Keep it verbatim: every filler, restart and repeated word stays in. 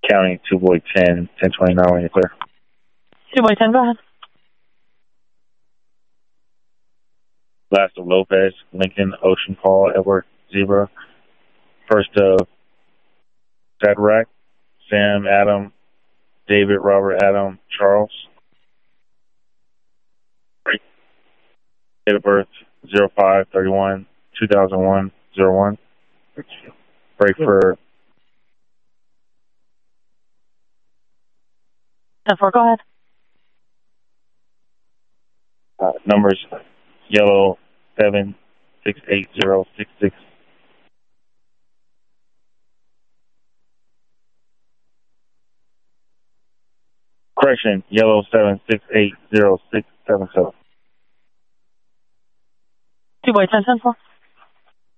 County, two boy ten, ten twenty-nine when you're clear. two boy ten, go ahead. Last of Lopez, Lincoln, Ocean, Paul, Edward, Zebra. First of Shadrach, Sam, Adam, David, Robert, Adam, Charles. Date of birth, zero five thirty-one, two thousand one, zero one. Break for ten four, go ahead. uh, numbers, yellow, seven six eight zero six six. Correction, yellow, seven six eight zero six seven seven. two boy ten, ten four.